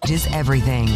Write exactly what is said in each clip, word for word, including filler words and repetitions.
is everything.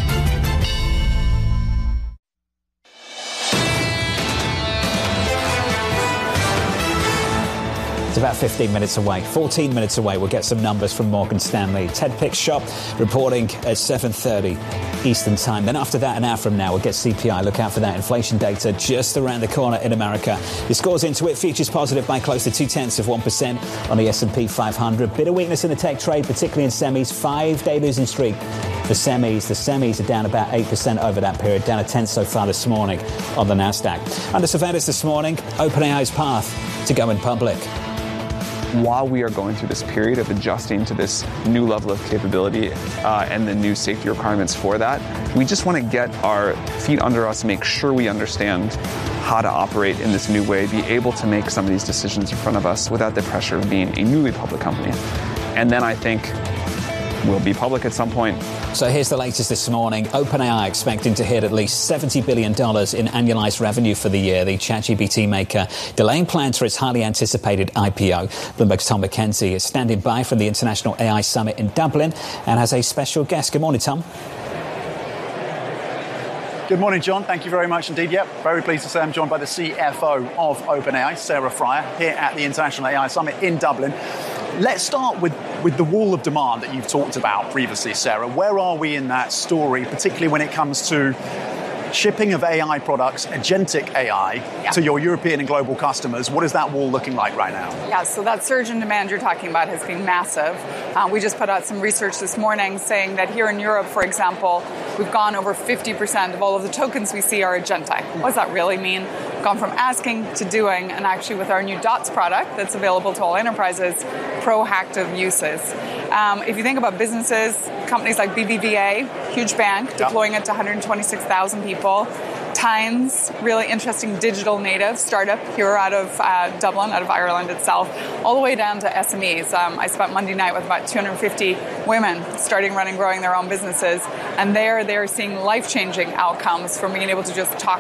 It's about fifteen minutes away, fourteen minutes away. We'll get some numbers from Morgan Stanley. Ted Pickshop reporting at seven thirty Eastern Time. Then after that, an hour from now, we'll get C P I. Look out for that inflation data just around the corner in America. The scores into it, futures positive by close to two-tenths of one percent on the S and P five hundred. Bit of weakness in the tech trade, particularly in semis. Five-day losing streak for semis. The semis are down about eight percent over that period, down a tenth so far this morning on the NASDAQ. Under surveillance this morning, OpenAI's path to going public. While we are going through this period of adjusting to this new level of capability uh, and the new safety requirements for that, we just want to get our feet under us, make sure we understand how to operate in this new way, be able to make some of these decisions in front of us without the pressure of being a newly public company. And then I think we'll be public at some point. So here's the latest this morning. OpenAI expecting to hit at least seventy billion dollars in annualized revenue for the year. The ChatGPT maker delaying plans for its highly anticipated I P O. Bloomberg's Tom McKenzie is standing by from the International A I Summit in Dublin and has a special guest. Good morning, Tom. Good morning, John. Thank you very much indeed. Yep, very pleased to say I'm joined by the C F O of OpenAI, Sarah Friar, here at the International A I Summit in Dublin. Let's start with, with the wall of demand that you've talked about previously, Sarah. Where are we in that story, particularly when it comes to shipping of A I products, agentic A I, yeah. to your European and global customers? What is that wall looking like right now? Yeah, so that surge in demand you're talking about has been massive. Uh, we just put out some research this morning saying that here in Europe, for example, we've gone over fifty percent of all of the tokens we see are agentic. What does that really mean? We've gone from asking to doing, and actually with our new DOTS product that's available to all enterprises, proactive uses. Um, if you think about businesses, companies like B B V A, huge bank, yep. deploying it to one hundred twenty-six thousand people. Tynes, really interesting digital native startup here out of uh, Dublin, out of Ireland itself, all the way down to S M Es. Um, I spent Monday night with about two hundred fifty women starting, running, growing their own businesses, and there they're seeing life-changing outcomes from being able to just talk